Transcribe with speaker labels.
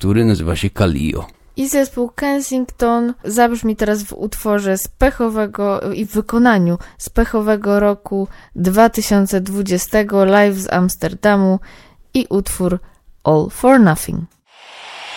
Speaker 1: który nazywa się Kallio.
Speaker 2: I zespół Kensington zabrzmi teraz w utworze z pechowego i w wykonaniu z pechowego roku 2020 live z Amsterdamu i utwór All for Nothing.